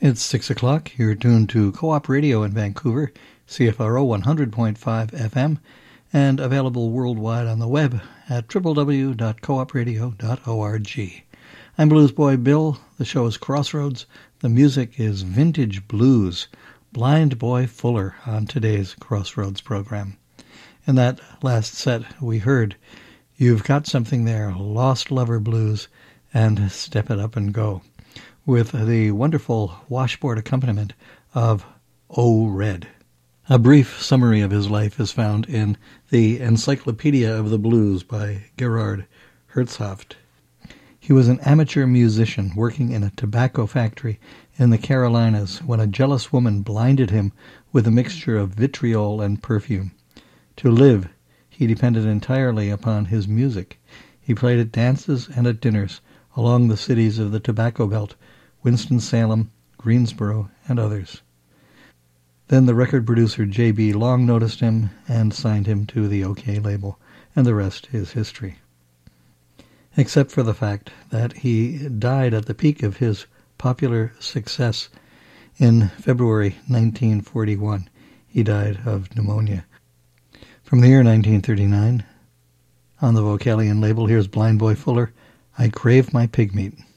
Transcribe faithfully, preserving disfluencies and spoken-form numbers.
It's six o'clock. You're tuned to Co-op Radio in Vancouver, C F R O one hundred point five F M, and available worldwide on the web at w w w dot coop radio dot org. I'm Blues Boy Bill. The show is Crossroads. The music is Vintage Blues. Blind Boy Fuller on today's Crossroads program. In that last set, we heard You've Got Something There, Lost Lover Blues, and Step It Up and Go, with the wonderful washboard accompaniment of Oh Red. A brief summary of his life is found in the Encyclopedia of the Blues by Gerhard Herzhaft. He was an amateur musician working in a tobacco factory in the Carolinas when a jealous woman blinded him with a mixture of vitriol and perfume. To live, he depended entirely upon his music. He played at dances and at dinners along the cities of the Tobacco Belt, Winston-Salem, Greensboro, and others. Then the record producer J B Long noticed him and signed him to the OK label, and the rest is history. Except for the fact that he died at the peak of his popular success in February nineteen forty-one. He died of pneumonia. From the year nineteen thirty-nine, on the Vocalion label, here's Blind Boy Fuller, I Crave My Pig Meat.